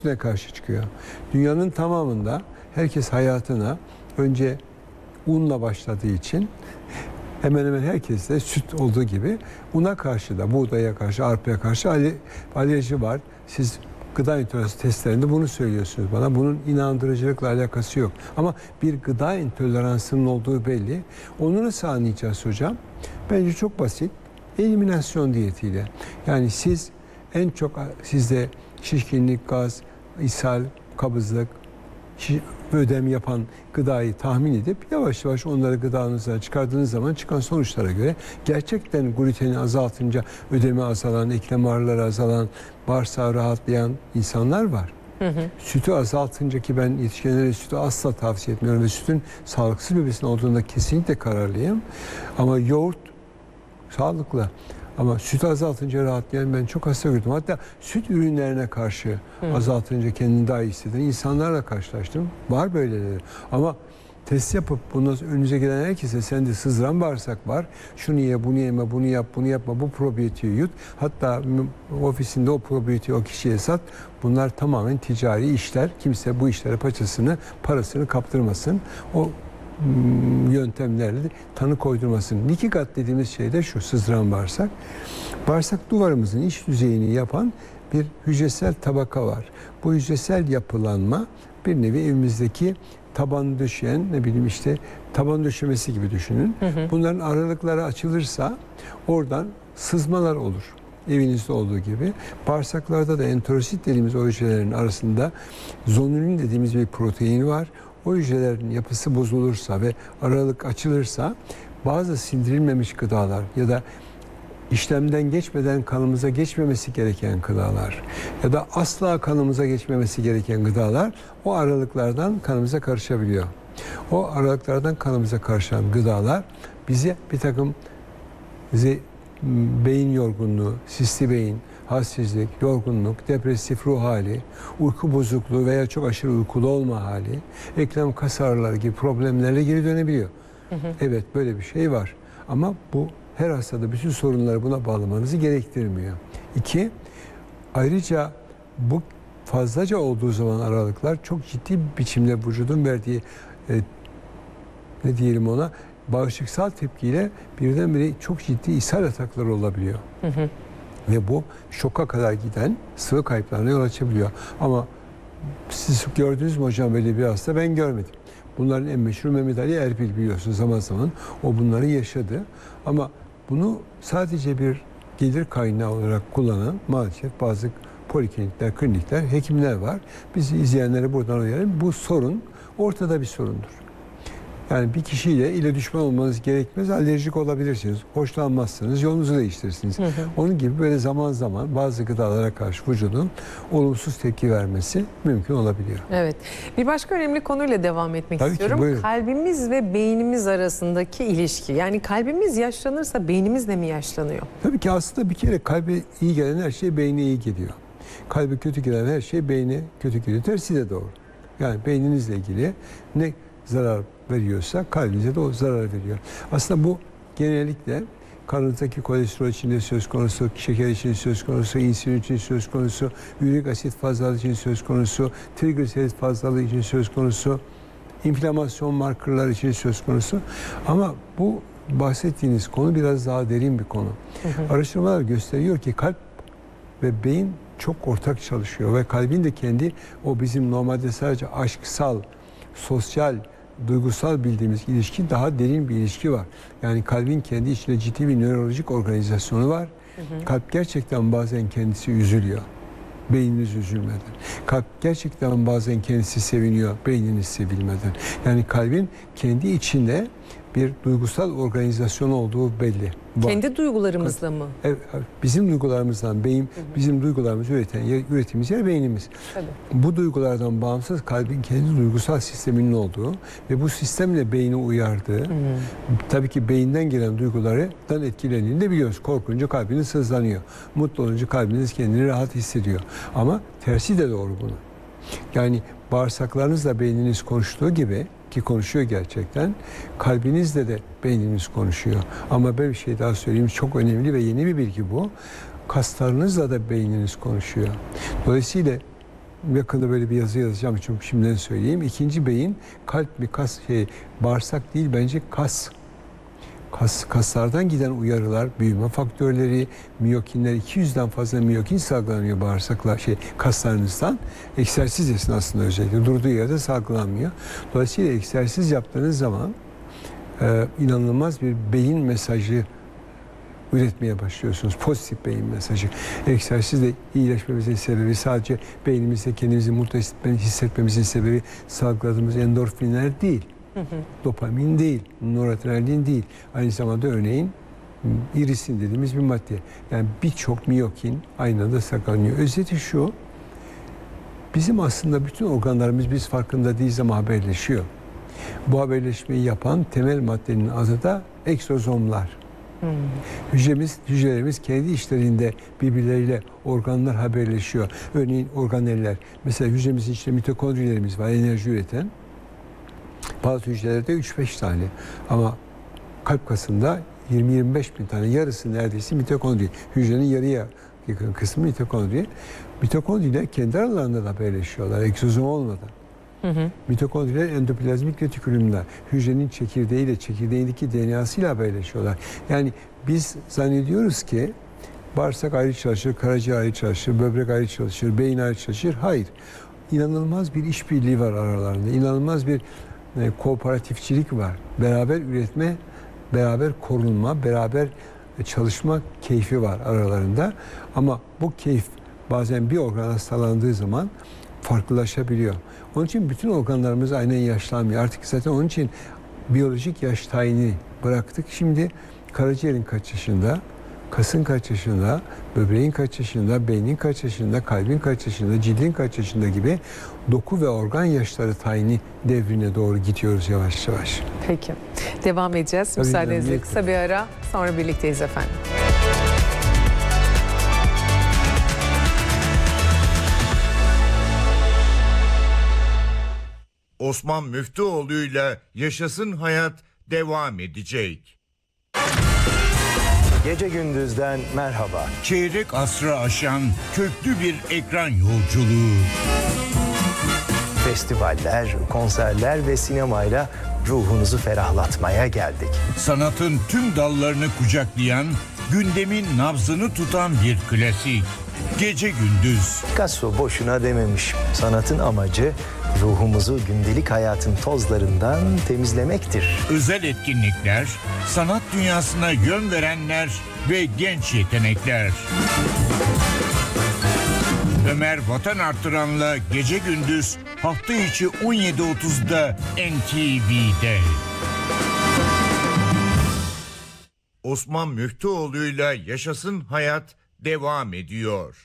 ne karşı çıkıyor. Dünyanın tamamında herkes hayatına önce unla başladığı için hemen hemen herkes de süt olduğu gibi una karşı da, buğdaya karşı, arpaya karşı alerji var. Siz gıda intoleransı testlerinde bunu söylüyorsunuz bana. Bunun inandırıcılıkla alakası yok. Ama bir gıda intoleransının olduğu belli. Onu nasıl anlayacağız hocam? Bence çok basit. Eliminasyon diyetiyle. Yani siz en çok sizde şişkinlik, gaz, ishal, kabızlık, ödem yapan gıdayı tahmin edip yavaş yavaş onları gıdanızdan çıkardığınız zaman çıkan sonuçlara göre gerçekten gluteni azaltınca ödemi azalan, eklem ağrıları azalan, bağırsağı rahatlayan insanlar var. Sütü azaltınca, ki ben yetişkinlere sütü asla tavsiye etmiyorum ve sütün sağlıksız bir besin olduğunda kesinlikle kararlıyım. Ama yoğurt sağlıklı. Ama sütü azaltınca rahatlayan ben çok hasta gördüm. Hatta süt ürünlerine karşı azaltınca kendini daha iyi hisseden insanlarla karşılaştım. Var böyleleri. Ama test yapıp bunu önünüze gelen herkese sende sızdıran bağırsak var. Şunu ye, bunu yeme, bunu yap, bunu yapma, bu probiyotiği yut. Hatta ofisinde o probiyotiği o kişiye sat. Bunlar tamamen ticari işler. Kimse bu işlere parasını kaptırmasın. O yöntemlerle tanı koydurmasın. Nikigat dediğimiz şey de şu: sızdıran bağırsak. Bağırsak duvarımızın iç yüzeyini yapan bir hücresel tabaka var. Bu hücresel yapılanma bir nevi evimizdeki taban döşeyen, ne bileyim işte taban döşemesi gibi düşünün. Bunların aralıkları açılırsa oradan sızmalar olur. Evinizde olduğu gibi. Bağırsaklarda da enterosit dediğimiz o hücrelerin arasında zonulin dediğimiz bir protein var. O hücrelerin yapısı bozulursa ve aralık açılırsa bazı sindirilmemiş gıdalar ya da işlemden geçmeden kanımıza geçmemesi gereken gıdalar ya da asla kanımıza geçmemesi gereken gıdalar o aralıklardan kanımıza karışabiliyor. O aralıklardan kanımıza karışan gıdalar bize bir takım beyin yorgunluğu, sisli beyin, halsizlik, yorgunluk, depresif ruh hali, uyku bozukluğu veya çok aşırı uykulu olma hali, eklem kas ağrıları gibi problemlerle geri dönebiliyor. Evet, böyle bir şey var. Ama bu her hastada bütün sorunları buna bağlamanızı gerektirmiyor. 2, ayrıca bu fazlaca olduğu zaman aralıklar çok ciddi bir biçimde vücudun verdiği ne diyelim ona, bağışıksal tepkiyle birdenbire çok ciddi ishal atakları olabiliyor. Ve bu şoka kadar giden sıvı kayıplarına yol açabiliyor. Ama siz gördünüz mü hocam böyle bir hasta? Ben görmedim. Bunların en meşhur Mehmet Ali Erbil, biliyorsunuz, zaman zaman o bunları yaşadı. Ama bunu sadece bir gelir kaynağı olarak kullanan maalesef bazı poliklinikler, klinikler, hekimler var. Biz izleyenlere buradan uyarayım. Bu sorun ortada bir sorundur. Yani bir kişiyle ile düşman olmanız gerekmez. Alerjik olabilirsiniz. Hoşlanmazsınız. Yolunuzu değiştirirsiniz. Onun gibi böyle zaman zaman bazı gıdalara karşı vücudun olumsuz tepki vermesi mümkün olabiliyor. Evet. Bir başka önemli konuyla devam etmek Tabii istiyorum. ki, buyurun. Kalbimiz ve beynimiz arasındaki ilişki. Yani kalbimiz yaşlanırsa beynimiz de mi yaşlanıyor? Tabii ki aslında bir kere kalbe iyi gelen her şey beyne iyi geliyor. Kalbe kötü gelen her şey beyne kötü geliyor. Tersi de doğru. Yani beyninizle ilgili ne zarar veriyorsa kalbinize de o zarar veriyor. Aslında bu genellikle kanınızdaki kolesterol için de söz konusu, şeker için söz konusu, insülin için söz konusu, ürik asit fazlalığı için söz konusu, trigliserit fazlalığı için söz konusu, inflamasyon markerları için söz konusu. Ama bu bahsettiğiniz konu biraz daha derin bir konu. Araştırmalar gösteriyor ki kalp ve beyin çok ortak çalışıyor ve kalbin de kendi o bizim normalde sadece aşksal, sosyal, duygusal bildiğimiz ilişki daha derin bir ilişki var. Yani kalbin kendi içinde ciddi bir nörolojik organizasyonu var. Kalp gerçekten bazen kendisi üzülüyor. Beyniniz üzülmeden. Kalp gerçekten bazen kendisi seviniyor. Beyniniz sevilmeden. Yani kalbin kendi içinde bir duygusal organizasyon olduğu belli. Kendi duygularımızla mı? Evet, bizim duygularımızdan, beyin, bizim duygularımızı ürettiğimiz yer beynimiz. Tabii. Bu duygulardan bağımsız kalbin kendi duygusal sisteminin olduğu ve bu sistemle beyni uyardığı, tabii ki beyinden gelen duygulardan etkilendiğini de biliyoruz. Korkunca kalbiniz hızlanıyor. Mutlu olunca kalbiniz kendini rahat hissediyor. Ama tersi de doğru bunun. Yani bağırsaklarınızla beyniniz konuştuğu gibi, ki konuşuyor gerçekten, kalbinizle de beyniniz konuşuyor. Ama ben bir şey daha söyleyeyim, çok önemli ve yeni bir bilgi bu. Kaslarınızla da beyniniz konuşuyor. Dolayısıyla yakında böyle bir yazı yazacağım, çünkü şimdiden söyleyeyim. İkinci beyin kalp mi kas, bağırsak değil bence kas. Kaslardan giden uyarılar, büyüme faktörleri, miyokinler, 200'den fazla miyokin salgılanıyor bağırsaklar, kaslarınızdan. Egzersiz esnasında özellikle durduğu yerde salgılanmıyor. Dolayısıyla egzersiz yaptığınız zaman inanılmaz bir beyin mesajı üretmeye başlıyorsunuz. Pozitif beyin mesajı. Egzersizle iyileşmemizin sebebi sadece beynimizde kendimizi mutlu hissetmemizin sebebi salgıladığımız endorfinler değil. Dopamin değil, noradrenalin değil. Aynı zamanda örneğin irisin dediğimiz bir madde. Yani birçok miyokin aynı anda saklanıyor. Özeti şu, bizim aslında bütün organlarımız biz farkında değiliz ama haberleşiyor. Bu haberleşmeyi yapan temel maddenin adı da egzozomlar. Hücrelerimiz kendi işlerinde birbirleriyle organlar haberleşiyor. Örneğin organeller. Mesela hücremizin içinde mitokondrilerimiz var, enerji üreten. Bazı hücrelerde 3-5 tane ama kalp kasında 20-25 bin tane, yarısı neredeyse mitokondri. Hücrenin yarıya yakın kısmı mitokondri. Mitokondriler kendi aralarında da haberleşiyorlar egzozom olmadan. Mitokondriler endoplazmik retikülümler. Hücrenin çekirdeğiyle, çekirdeğindeki DNA'sıyla haberleşiyorlar. Yani biz zannediyoruz ki bağırsak ayrı çalışır, karaciğer ayrı çalışır, böbrek ayrı çalışır, beyin ayrı çalışır. Hayır. İnanılmaz bir işbirliği var aralarında. İnanılmaz bir kooperatifçilik var. Beraber üretme, beraber korunma, beraber çalışma keyfi var aralarında. Ama bu keyif bazen bir organ hastalandığı zaman farklılaşabiliyor. Onun için bütün organlarımız aynen yaşlanmıyor. Artık zaten onun için biyolojik yaş tayini bıraktık. Şimdi karaciğerin kaç yaşında, kasın kaç yaşında, böbreğin kaç yaşında, beynin kaç yaşında, kalbin kaç yaşında, cildin kaç yaşında gibi doku ve organ yaşları tayini devrine doğru gidiyoruz yavaş yavaş. Peki. Devam edeceğiz. Tabii Müsaadenizle canım, kısa bir ara, sonra birlikteyiz efendim. Osman Müftüoğlu'yla Yaşasın Hayat devam edecek. Gece gündüzden merhaba. Çeyrek asrı aşan köklü bir ekran yolculuğu. Festivaller, konserler ve sinemayla ruhunuzu ferahlatmaya geldik. Sanatın tüm dallarını kucaklayan, gündemin nabzını tutan bir klasik. Gece gündüz. Picasso boşuna dememiş. Sanatın amacı ruhumuzu gündelik hayatın tozlarından temizlemektir. Özel etkinlikler, sanat dünyasına yön verenler ve genç yetenekler. Ömer Vatan Artıran'la Gece Gündüz hafta içi 17.30'da NTV'de. Osman Müftüoğlu'yla Yaşasın Hayat devam ediyor.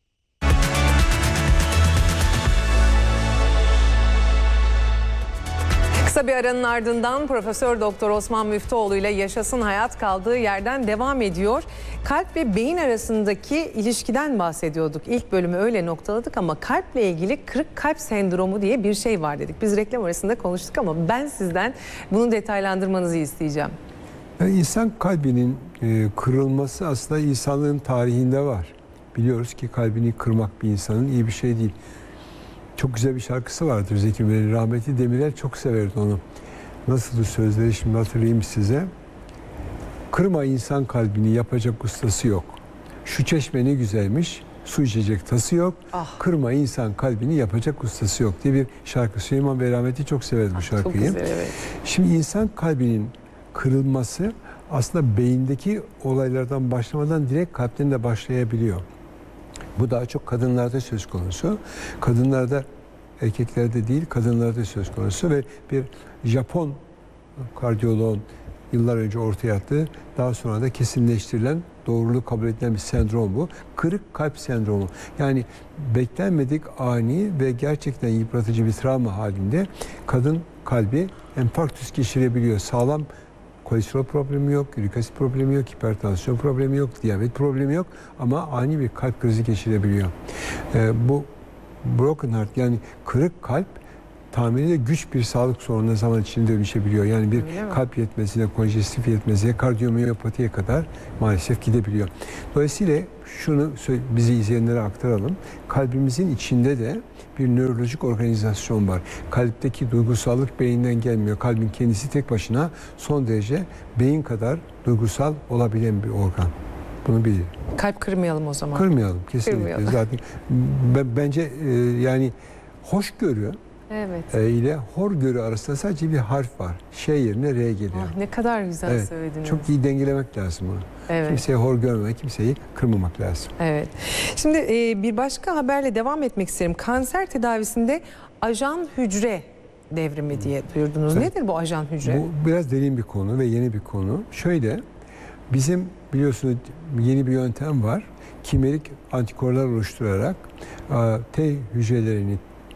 Kısa bir aranın ardından Profesör Doktor Osman Müftüoğlu ile Yaşasın Hayat kaldığı yerden devam ediyor. Kalp ve beyin arasındaki ilişkiden bahsediyorduk. İlk bölümü öyle noktaladık ama kalple ilgili kırık kalp sendromu diye bir şey var dedik. Biz reklam arasında konuştuk ama ben sizden bunu detaylandırmanızı isteyeceğim. İnsan kalbinin kırılması aslında insanlığın tarihinde var. Biliyoruz ki kalbini kırmak bir insanın iyi bir şey değil. Çok güzel bir şarkısı vardır Zeki Müren'in. Rahmetli Demirel çok severdi onu. Nasıldı sözleri şimdi hatırlayayım size. Kırma insan kalbini, yapacak ustası yok. Şu çeşme ne güzelmiş, su içecek tası yok. Kırma insan kalbini, yapacak ustası yok diye bir şarkı. Süleyman Bey rahmetli çok severdi bu şarkıyı. Çok güzel, evet. Şimdi insan kalbinin kırılması aslında beyindeki olaylardan başlamadan direkt kalpten de başlayabiliyor. Bu daha çok kadınlarda söz konusu. Kadınlarda, erkeklerde değil, kadınlarda söz konusu ve bir Japon kardiyoloğun yıllar önce ortaya attığı, daha sonra da kesinleştirilen, doğruluğu kabul edilen bir sendrom bu. Kırık kalp sendromu. Yani beklenmedik, ani ve gerçekten yıpratıcı bir travma halinde kadın kalbi enfarktüs geçirebiliyor. Sağlam kolesterol problemi yok, ürik asit problemi yok, hipertansiyon problemi yok, diyabet problemi yok ama ani bir kalp krizi geçirebiliyor. Bu broken heart, yani kırık kalp tahmini de güç bir sağlık sorununa zaman içinde dönüşebiliyor. Yani bir Öyle mi? kalp yetmezliğine, konjestif yetmezliğe, kardiyomiyopatiye kadar maalesef gidebiliyor. Dolayısıyla şunu bizi izleyenlere aktaralım. Kalbimizin içinde de bir nörolojik organizasyon var. Kalpteki duygusallık beyinden gelmiyor. Kalbin kendisi tek başına son derece beyin kadar duygusal olabilen bir organ. Bunu bilin. Kalp kırmayalım o zaman. Kırmayalım kesinlikle. Kırmayalım. Zaten bence yani hoşgörü Evet. ile horgörü arasında sadece bir harf var. Ş yerine R geliyor. Ah, ne kadar güzel Evet, söylediniz. çok iyi dengelemek lazım bunu. Evet. Kimseye hor görmemek, kimseyi kırmamak lazım. Evet. Şimdi bir başka haberle devam etmek isterim. Kanser tedavisinde ajan hücre devrimi diye duyurdunuz. Evet. Nedir bu ajan hücre? Bu biraz derin bir konu ve yeni bir konu. Şöyle, bizim biliyorsunuz yeni bir yöntem var. Kimerik antikorlar oluşturarak T hücrelerini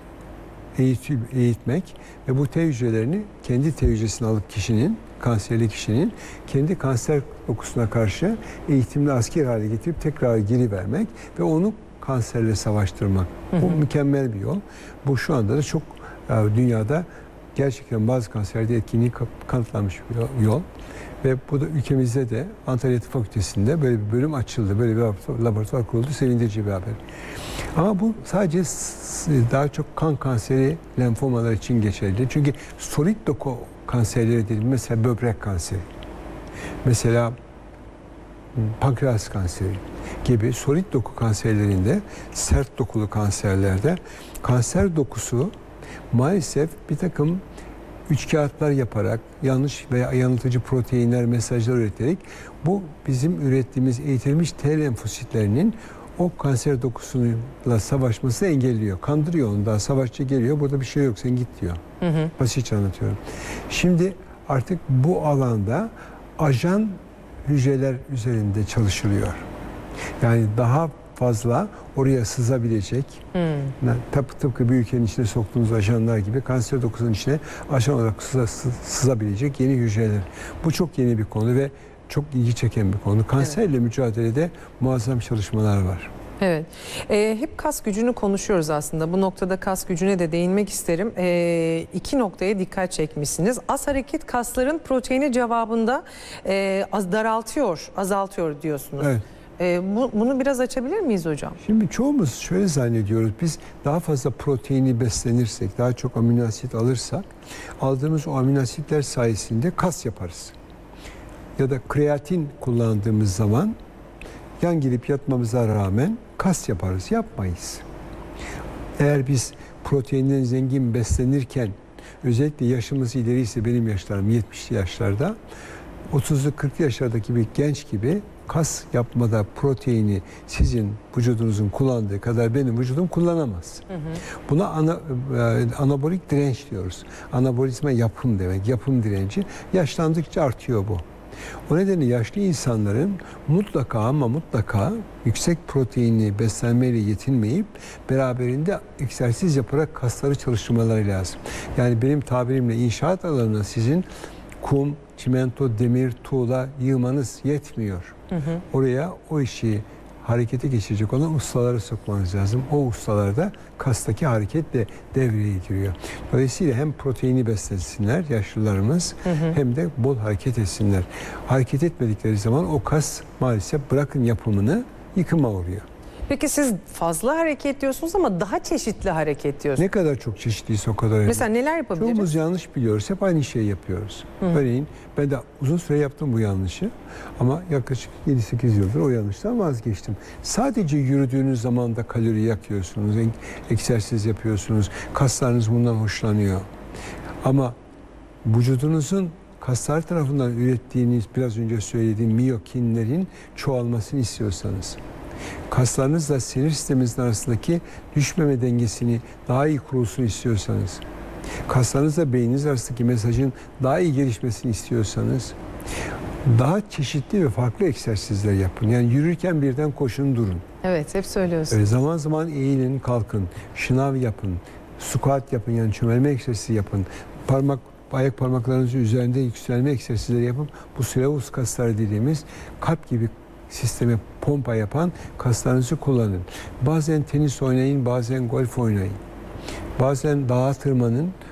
eğitmek ve bu T hücrelerini kendi T hücresini alıp kanserli kişinin kendi kanser dokusuna karşı eğitimli asker hale getirip tekrar geri vermek ve onu kanserle savaştırmak. Bu mükemmel bir yol. Bu şu anda da çok dünyada gerçekten bazı kanserlerde etkinliği kanıtlanmış bir yol. Ve bu da ülkemizde de Antalya Tıp Fakültesi'nde böyle bir bölüm açıldı. Böyle bir laboratuvar kuruldu. Sevindirici bir haber. Ama bu sadece daha çok kan kanseri, lenfomalar için geçerli. Çünkü solid doku kanserleri dediğim mesela böbrek kanseri, mesela pankreas kanseri gibi solid doku kanserlerinde, sert dokulu kanserlerde kanser dokusu maalesef bir takım üçkağıtlar yaparak, yanlış veya yanıltıcı proteinler, mesajlar üreterek bu bizim ürettiğimiz eğitilmiş T lenfositlerinin o kanser dokusuyla savaşmasını engelliyor. Kandırıyor onu, daha savaşçı geliyor, burada bir şey yok, sen git diyor. Basitçe anlatıyorum. Şimdi artık bu alanda ajan hücreler üzerinde çalışılıyor. Yani daha fazla oraya sızabilecek, tıpkı bir ülkenin içine soktuğunuz ajanlar gibi kanser dokusunun içine ajan olarak sızabilecek yeni hücreler. Bu çok yeni bir konu ve çok ilgi çeken bir konu. Kanserle mücadelede muazzam çalışmalar var. Evet. Hep kas gücünü konuşuyoruz aslında. Bu noktada kas gücüne de değinmek isterim. İki noktaya dikkat çekmişsiniz. Az hareket kasların proteini cevabında azaltıyor diyorsunuz. Evet. Bunu biraz açabilir miyiz hocam? Şimdi çoğumuz şöyle zannediyoruz. Biz daha fazla proteini beslenirsek, daha çok amino asit alırsak, aldığımız o amino asitler sayesinde kas yaparız. Ya da kreatin kullandığımız zaman yan gelip yatmamıza rağmen kas yaparız. Yapmayız. Eğer biz proteinden zengin beslenirken, özellikle yaşımız ileriyse, benim yaşlarım 70'li yaşlarda, 30'lu 40'lı yaşlardaki bir genç gibi kas yapmada proteini sizin vücudunuzun kullandığı kadar benim vücudum kullanamaz. Buna anabolik direnç diyoruz. Anabolizma yapım demek, yapım direnci. Yaşlandıkça artıyor bu. O nedenle yaşlı insanların mutlaka yüksek proteinli beslenmeyle yetinmeyip beraberinde egzersiz yaparak kasları çalıştırmaları lazım. Yani benim tabirimle inşaat alanına sizin kum, çimento, demir, tuğla yığmanız yetmiyor. Oraya o işi harekete geçirecek olan ustaları sokmanız lazım. O ustalar da kastaki hareketle devreye giriyor. Dolayısıyla hem proteini beslesinler yaşlılarımız hem de bol hareket etsinler. Hareket etmedikleri zaman o kas maalesef bırakın yapımını yıkıma uğruyor. Peki siz fazla hareket diyorsunuz ama daha çeşitli hareket diyorsunuz. Ne kadar çok çeşitliyse o kadar önemli. Mesela neler yapabiliriz? Çoğumuz yanlış biliyoruz. Hep aynı şeyi yapıyoruz. Örneğin ben de uzun süre yaptım bu yanlışı. Ama yaklaşık 7-8 yıldır o yanlıştan vazgeçtim. Sadece yürüdüğünüz zaman da kalori yakıyorsunuz. Egzersiz yapıyorsunuz. Kaslarınız bundan hoşlanıyor. Ama vücudunuzun kaslar tarafından ürettiğiniz, biraz önce söylediğim miyokinlerin çoğalmasını istiyorsanız, kaslarınızla sinir sisteminizin arasındaki düşmeme dengesini daha iyi kurulsun istiyorsanız, kaslarınızla beyniniz arasındaki mesajın daha iyi gelişmesini istiyorsanız, daha çeşitli ve farklı egzersizler yapın. Yani yürürken birden koşun, durun. Evet, hep söylüyorsunuz. Zaman zaman eğilin, kalkın, şınav yapın, squat yapın, yani çömelme egzersizi yapın. Ayak parmaklarınızın üzerinde yükselme egzersizleri yapın. Bu sılavus kasları dediğimiz kalp gibi sisteme pompa yapan kaslarınızı kullanın. Bazen tenis oynayın, bazen golf oynayın. Bazen dağa tırmanın,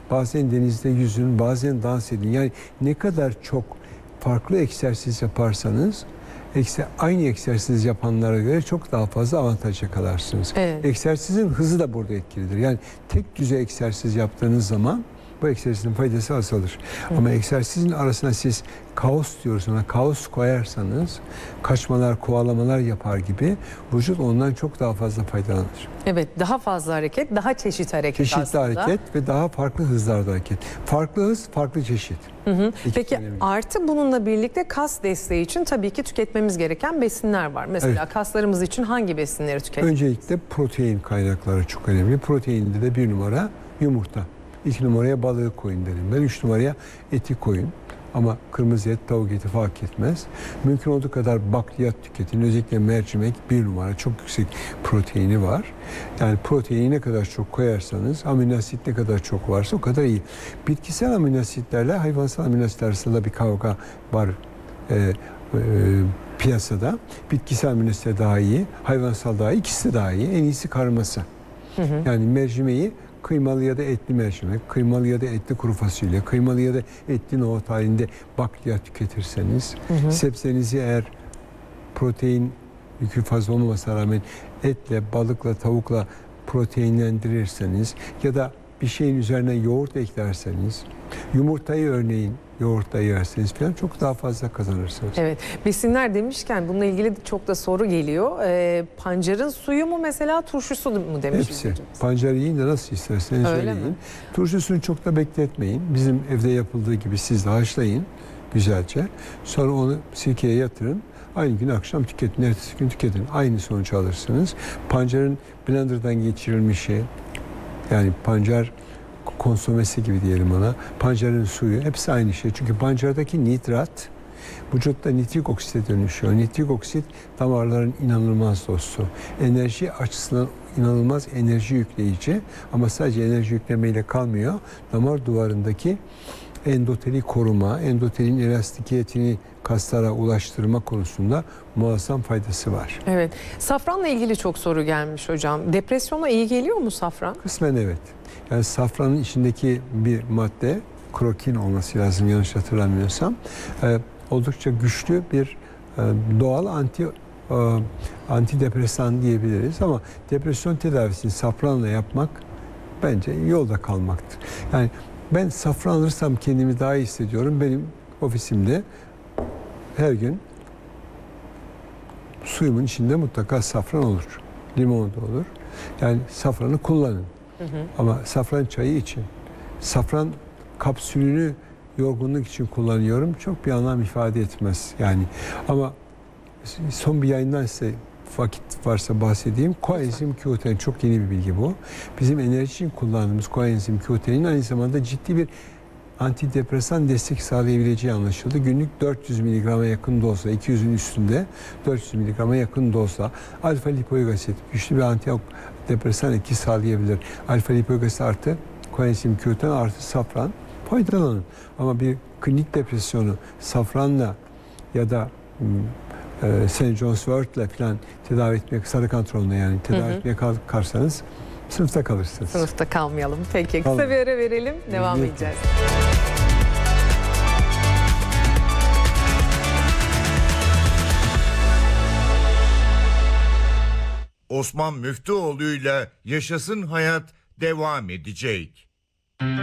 bazen denizde yüzün, bazen dans edin. Yani ne kadar çok farklı egzersiz yaparsanız aynı egzersiz yapanlara göre çok daha fazla avantaj yakalarsınız. Evet. Egzersizin hızı da burada etkilidir. Yani tek düzey egzersiz yaptığınız zaman bu egzersizin faydası azalır. Ama egzersizin arasına siz kaos diyoruz ona, kaos koyarsanız kaçmalar, kovalamalar yapar gibi vücut ondan çok daha fazla faydalanır. Evet, daha fazla hareket, daha çeşit hareket Çeşitli aslında. hareket ve daha farklı hızlarda hareket. Farklı hız, farklı çeşit. Peki önemli. artı bununla birlikte kas desteği için tabii ki tüketmemiz gereken besinler var. Mesela kaslarımız için hangi besinleri tüketmeliyiz? Öncelikle protein kaynakları çok önemli. Proteinde de 1 numara yumurta. 2 numaraya balığı koyun derim ben. 3 numaraya eti koyun. Ama kırmızı et, tavuk eti fark etmez. Mümkün olduğu kadar bakliyat tüketin. Özellikle mercimek 1 numara. Çok yüksek proteini var. Yani proteini ne kadar çok koyarsanız, amino asit ne kadar çok varsa o kadar iyi. Bitkisel amino asitlerle hayvansal amino asitler arasında bir kavga var piyasada. Bitkisel amino asitler daha iyi, hayvansal daha iyi, ikisi de daha iyi. En iyisi karması. Yani mercimeği kıymalı ya da etli mercimek, kıymalı ya da etli kuru fasulye, kıymalı ya da etli nohut halinde bakliyat tüketirseniz, sebzenizi eğer protein yükü fazla olmamasına rağmen etle, balıkla, tavukla proteinlendirirseniz ya da bir şeyin üzerine yoğurt eklerseniz, yumurtayı örneğin yoğurtla yerseniz falan çok daha fazla kazanırsınız. Evet, besinler demişken bununla ilgili çok da soru geliyor. Pancarın suyu mu mesela, turşusu mu demiş? Hepsi. Pancarı yiyin de nasıl isterseniz öyle yiyin. Turşusunu çok da bekletmeyin. Bizim evde yapıldığı gibi siz de haşlayın güzelce. Sonra onu sirkeye yatırın. Aynı gün akşam tüketin, ertesi gün tüketin. Aynı sonucu alırsınız. Pancarın blenderdan geçirilmişi, yani pancar konsomesi gibi diyelim ona. Pancarın suyu hepsi aynı şey. Çünkü pancardaki nitrat vücutta nitrik oksite dönüşüyor. Nitrik oksit damarların inanılmaz dostu. Enerji açısından inanılmaz enerji yükleyici ama sadece enerji yüklemeyle kalmıyor. Damar duvarındaki endoteli koruma, endotelin elastikiyetini kaslara ulaştırma konusunda muazzam faydası var. Evet. Safranla ilgili çok soru gelmiş hocam. Depresyona iyi geliyor mu safran? Kısmen evet. Yani safranın içindeki bir madde, krokin olması lazım yanlış hatırlamıyorsam, oldukça güçlü bir doğal antidepresan diyebiliriz ama depresyon tedavisini safranla yapmak bence yolda kalmaktır. Yani ben safran alırsam kendimi daha iyi hissediyorum. Benim ofisimde her gün suyumun içinde mutlaka safran olur. Limon da olur. Yani safranı kullanın. Ama safran çayı için, safran kapsülünü yorgunluk için kullanıyorum. Çok bir anlam ifade etmez yani. Ama son bir yayından size vakit varsa bahsedeyim. Koenzim Q10 çok yeni bir bilgi bu. Bizim enerji için kullandığımız koenzim Q10'in aynı zamanda ciddi bir antidepresan destek sağlayabileceği anlaşıldı. Günlük 400 mg'a yakın dozla, 200'ün üstünde 400 mg'a yakın dozla alfa lipoik asit güçlü bir antidepresan etki sağlayabilir. Alfa lipoik asit artı koenzim Q10 artı safran faydalanın. Ama bir klinik depresyonu safranla ya da St. John's Wort'la falan tedavi etmeye, sarı kantaronla yani tedavi etmeye kalkarsanız sınıfta kalırsınız. Sınıfta kalmayalım. Peki kısa bir ara verelim. Devam edeceğiz. Osman Müftüoğlu'yla Yaşasın Hayat devam edecek.